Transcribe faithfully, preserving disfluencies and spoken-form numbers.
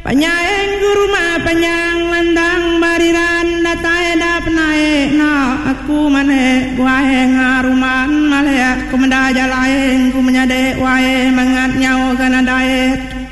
Panyaeng guruma panyang landang bariran datai da penae na aku mane wae ngaruman male ku mendaja laeng ku menyade wae mangat nyau kana dae